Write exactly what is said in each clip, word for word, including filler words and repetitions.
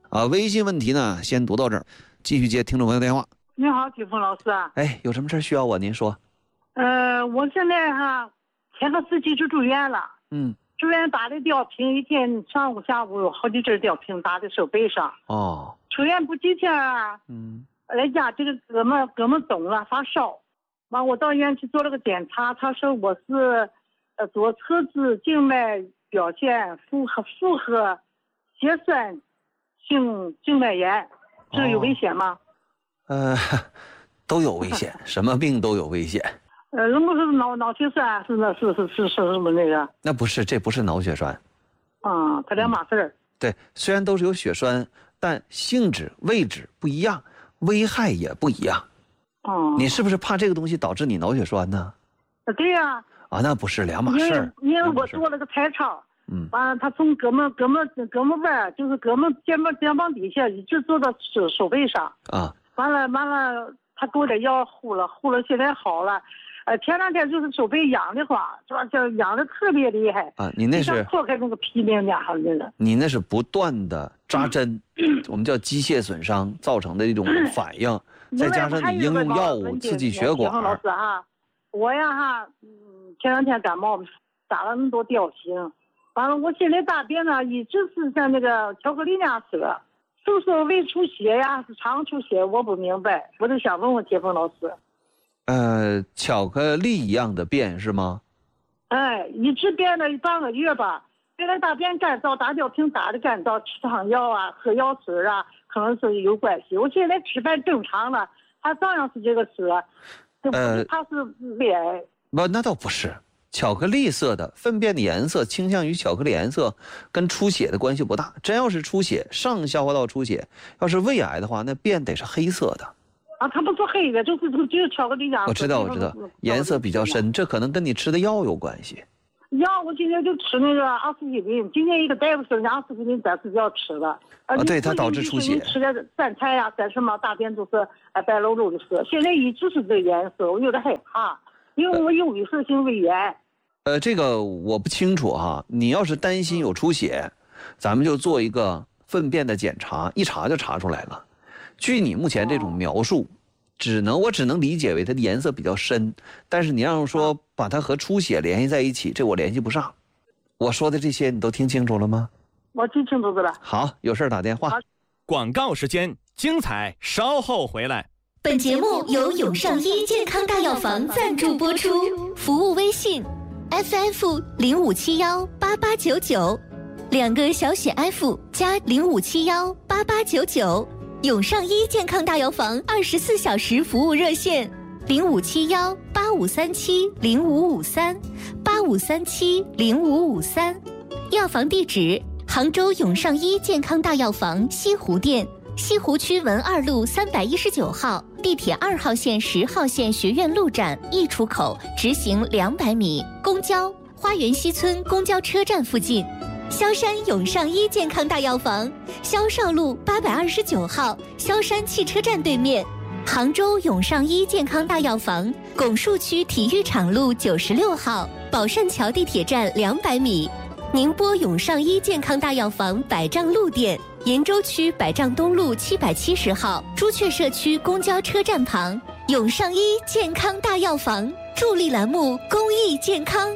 啊，微信问题呢，先读到这儿，继续接听众朋友电话。 你好，体峰老师啊。 哎，有什么事需要我？您说。 呃，我现在哈前个星期就住院了。 嗯。 住院打的吊瓶，一天上午下午有好几针吊瓶打在手背上。 哦。 出院不几天啊，嗯，人家这个胳膊胳膊肿了，发烧。完，我到医院去做了个检查，他说我是呃左侧支静脉表现复合复合血栓性静脉炎，这有危险吗？ 哦、呃，都有危险，什么病都有危险。 呃，那不是脑脑血栓，是那是是是是什么那个？ 那不是，这不是脑血栓。 啊、嗯，它两码事儿。 对，虽然都是有血栓，但性质位置不一样，危害也不一样。 哦、嗯。 你是不是怕这个东西导致你脑血栓呢？ 啊，对呀、啊。 啊，那不是两码事儿。 因为我做了个彩超， 嗯， 完了他从胳膊胳膊胳膊腕，就是胳膊肩膀肩膀底下一直做到手手背上。 啊。 完了完了，他给我点药糊了，糊了，现在好了。呃，前两天就是手背痒的慌，是吧？就痒的特别厉害啊！你那是破开那个皮那样哈，那个。 你那是不断的扎针，嗯、我们叫机械损伤造成的一种反应，嗯、再加上你应用药物刺激血管。 老师哈，我呀哈，嗯，前两天感冒打了那么多吊瓶，完了我现在大便呢一直是像那个巧克力那样色，是不是胃出血呀？是肠出血？我不明白，我就想问问铁峰老师。 呃，巧克力一样的便是吗？ 哎，一直便了半个月吧。原来大便干燥，打吊瓶打的干燥，吃汤药啊，喝药水啊，可能是有关系。我现在吃饭正常了，他照样是这个色。呃，他是胃癌。 不，那倒不是。巧克力色的粪便的颜色倾向于巧克力颜色，跟出血的关系不大。真要是出血，上消化道出血，要是胃癌的话，那便得是黑色的。 啊，它不是黑的，就是就是巧克力样。 我知道，我知道，颜色比较深，这可能跟你吃的药有关系。 药我今天就吃那个阿司匹林，今天一个大夫说阿司匹林暂时不要吃了。 啊，对，它导致出血。 吃的饭菜呀、啊，在什么大便都是哎白漏漏的色，现在一直是这个颜色，我有点害怕，因为我有萎缩性胃炎。 呃，这个我不清楚哈。你要是担心有出血，咱们就做一个粪便的检查，一查就查出来了。据你目前这种描述，只能我只能理解为它的颜色比较深，但是你让说把它和出血联系在一起，这我联系不上。我说的这些你都听清楚了吗？ 我听清楚了。 好，有事打电话。 广告时间，精彩稍后回来。 本节目由永上医健康大药房赞助播出，服务微信 F F 零五七幺八八九九，两个小写 F 加零五七幺八八九九。永上医健康大药房二十四小时服务热线零五七幺八五三七零五五三八五三七零五五三，药房地址杭州永上医健康大药房西湖店，西湖区文二路三百一十九号，地铁二号线十号线学院路站 E 出口直行两百米，公交花园西村公交车站附近。萧山永上医健康大药房，萧少路八百二十九号，萧山汽车站对面。杭州永上医健康大药房，拱墅区体育场路九十六号，宝善桥地铁站两百米。宁波永上医健康大药房百丈路店，延州区百丈东路七百七十号，朱雀社区公交车站旁。永上医健康大药房助力栏目，公益健康。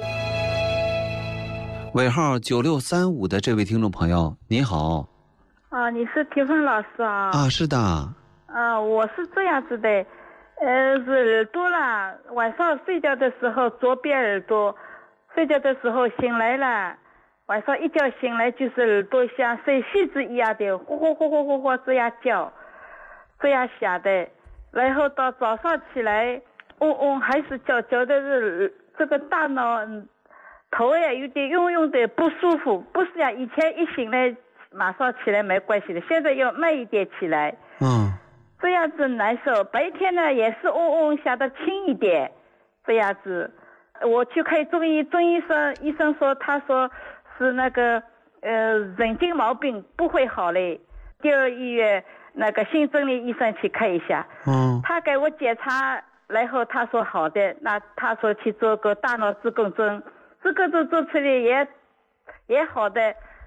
尾号九六三五的这位听众朋友，你好。 啊，你是铁峰老师啊？ 啊，是的。 啊，我是这样子的，呃，是耳朵啦，晚上睡觉的时候左边耳朵，睡觉的时候醒来了，晚上一觉醒来就是耳朵像生细子一样的，呼呼呼呼呼呼这样叫，这样响的，然后到早上起来，嗡嗡还是叫，叫的是这个大脑。头也有点晕晕的不舒服，不是像以前一醒来马上起来没关系的，现在要慢一点起来。 嗯， 这样子难受。白天呢也是嗡嗡响的轻一点，这样子。我去看中医，中医生医生说他说是那个呃神经毛病不会好嘞。第二医院那个新增的医生去看一下， 嗯， 他给我检查，然后他说好的，那他说去做个大脑自宫针。这个都做出来也也好的，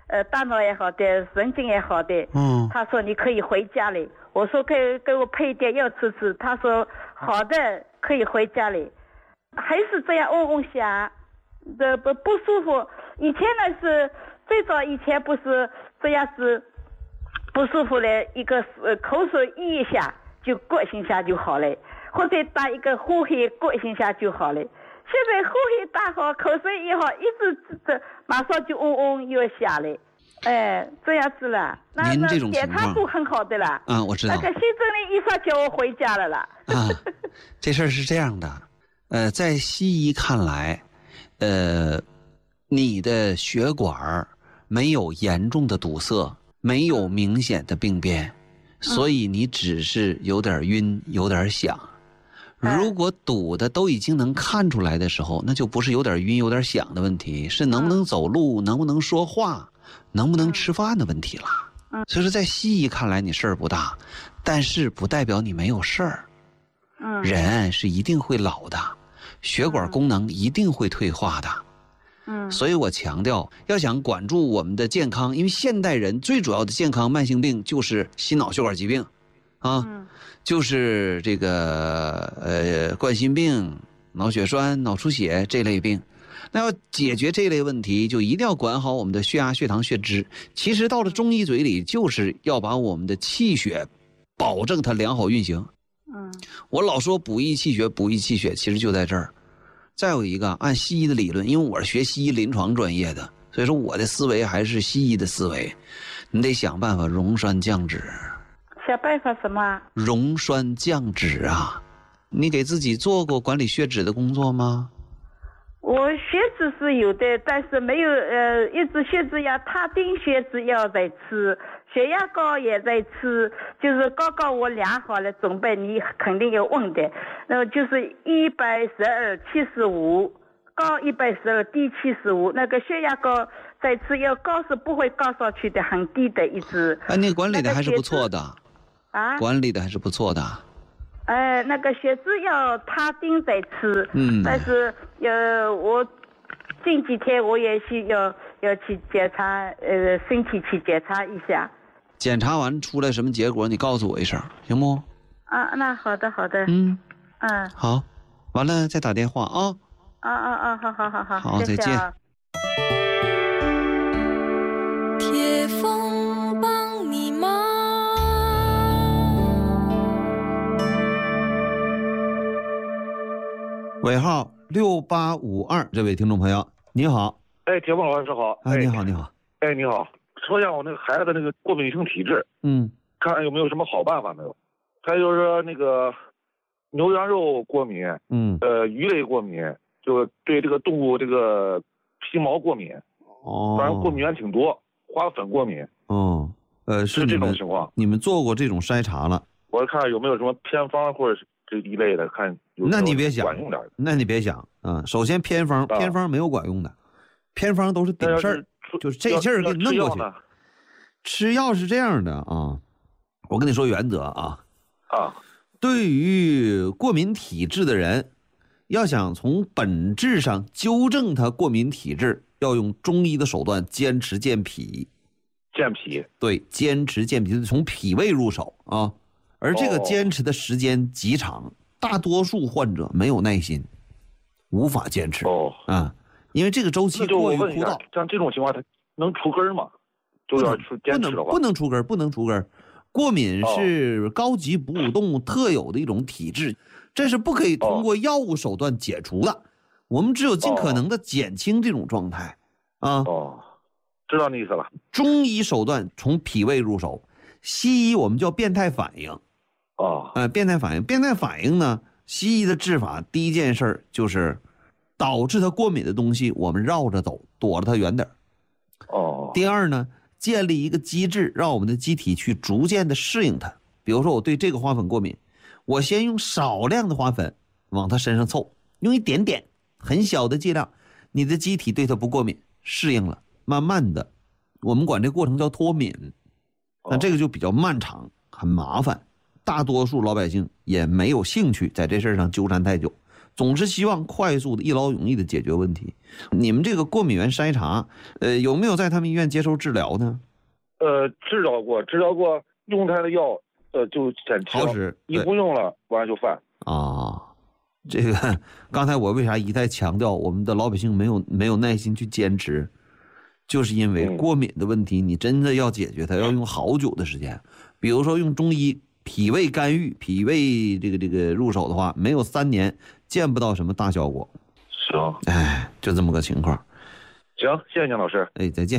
呃大脑也好的，神经也好的。 嗯， 他说你可以回家里，我说给给我配点药吃吃，他说好的，可以回家里，还是这样嗡嗡响，这不不舒服。以前呢是最早以前不是这样子不舒服的，一个呃口水一下就过一下就好了，或者打一个呼吸过一下就好了。现在呼吸打好，口水也好，一直这马上就嗡嗡又下来，哎，这样子了。那您这种检查都很好的了。 啊，我知道。 那个西诊的医生叫我回家了啦。 啊，这事儿是这样的，呃，在西医看来，呃，你的血管没有严重的堵塞，没有明显的病变，所以你只是有点晕，有点响。如果堵的都已经能看出来的时候，那就不是有点晕有点响的问题，是能不能走路，能不能说话，能不能吃饭的问题了。所以说在西医看来你事儿不大，但是不代表你没有事儿。人是一定会老的，血管功能一定会退化的。嗯，所以我强调，要想管住我们的健康，因为现代人最主要的健康慢性病就是心脑血管疾病，啊，嗯、就是这个呃冠心病、脑血栓、脑出血这类病。那要解决这类问题，就一定要管好我们的血压、血糖、血脂。其实到了中医嘴里，就是要把我们的气血保证它良好运行。嗯，我老说补益气血，补益气血，其实就在这儿。再有一个，按西医的理论，因为我是学西医临床专业的，所以说我的思维还是西医的思维。你得想办法溶栓降脂。 想办法什么？ 溶栓降脂啊！你给自己做过管理血脂的工作吗？ 我血脂是有的，但是没有呃，一直血脂药、他汀血脂药在吃，血压高也在吃，就是刚刚我量好了，准备你肯定要问的，然后就是一百十二七十五，高一百十二，低七十五，那个血压高在吃药，高是不会高上去的，很低的一直。 哎，你管理的还是不错的， 啊， 管理的还是不错的。 呃，那个血脂药他汀在吃，嗯，但是呃，我近几天我也需要要去检查，呃，身体去检查一下。 检查完出来什么结果，你告诉我一声，行不？ 啊，那好的好的。 嗯嗯， 好，完了再打电话啊。 啊啊啊，好好好好， 好，再见。 铁风帮你忙。 尾号六八五二，这位听众朋友，你好。 哎，铁峰老师好。 哎，你好，你好。 哎，你好。说一下我那个孩子的那个过敏性体质， 嗯， 看看有没有什么好办法没有？他就是说那个牛羊肉过敏， 嗯， 呃，鱼类过敏，就对这个动物这个皮毛过敏。 哦， 反正过敏源挺多，花粉过敏。 哦，呃，是这种情况。 你们做过这种筛查了？ 我看看有没有什么偏方或者是这一类的，看有那你别想管用点。 那你别想啊、嗯！首先偏方，偏方没有管用的，偏方都是顶事儿，就是这劲儿给你弄过去。吃药是这样的啊，我跟你说原则啊啊， 对于过敏体质的人，要想从本质上纠正他过敏体质，要用中医的手段坚持健脾。 健脾， 对，坚持健脾，从脾胃入手啊。而这个坚持的时间极长，哦、大多数患者没有耐心，无法坚持。哦啊，因为这个周期过于枯燥。 像这种情况，它能出根吗？就要去坚持的话， 不能出根，不能出根。过敏是高级哺乳动物特有的一种体质，这是不可以通过药物手段解除的。哦、我们只有尽可能的减轻这种状态。啊， 哦，知道那意思了。 中医手段从脾胃入手，西医我们叫变态反应。 哦， 呃，变态反应，变态反应呢？西医的治法第一件事就是导致他过敏的东西，我们绕着走，躲着它远点。 哦。 第二呢，建立一个机制，让我们的机体去逐渐的适应它。比如说，我对这个花粉过敏，我先用少量的花粉往它身上凑，用一点点很小的剂量，你的机体对它不过敏，适应了，慢慢的，我们管这过程叫脱敏。那这个就比较漫长，很麻烦。大多数老百姓也没有兴趣在这事儿上纠缠太久， 总是希望快速的一劳永逸的解决问题。你们这个过敏原筛查，呃，有没有在他们医院接受治疗呢？ 呃，治疗过，治疗过，用他的药，呃，就减轻， 好使， 一不用了，完了就犯。 啊，这个刚才我为啥一再强调我们的老百姓没有没有耐心去坚持，就是因为过敏的问题，你真的要解决它，要用好久的时间。比如说用中医脾胃干预、脾胃这个这个入手的话，没有三年见不到什么大效果。 行， 哎，就这么个情况。 行，谢谢您老师。 哎，再见。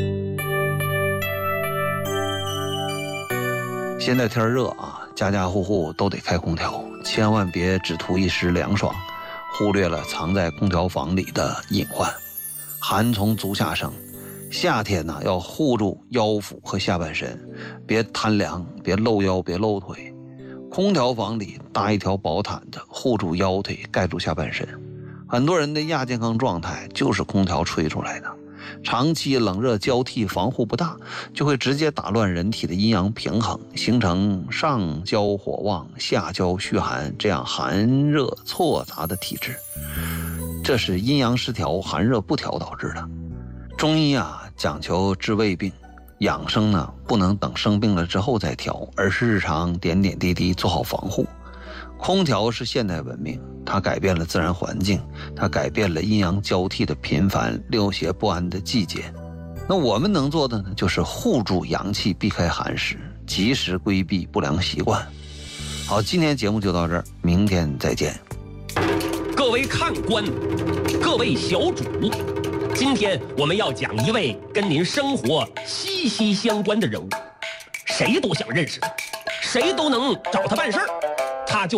现在天热啊，家家户户都得开空调，千万别只图一时凉爽，忽略了藏在空调房里的隐患。寒从足下生，夏天呢要护住腰腹和下半身，别贪凉，别露腰，别露腿。空调房里搭一条薄毯子，护住腰腿，盖住下半身。很多人的亚健康状态就是空调吹出来的。长期冷热交替，防护不大，就会直接打乱人体的阴阳平衡，形成上焦火旺，下焦虚寒，这样寒热错杂的体质。这是阴阳失调、寒热不调导致的。中医啊，讲求治胃病，养生呢不能等生病了之后再调，而是日常点点滴滴做好防护。空调是现代文明，它改变了自然环境，它改变了阴阳交替的频繁、六邪不安的季节。那我们能做的呢，就是护住阳气，避开寒湿，及时规避不良习惯。好，今天节目就到这儿，明天再见。 各位看官，各位小主，今天我们要讲一位跟您生活息息相关的人物，谁都想认识他，谁都能找他办事儿。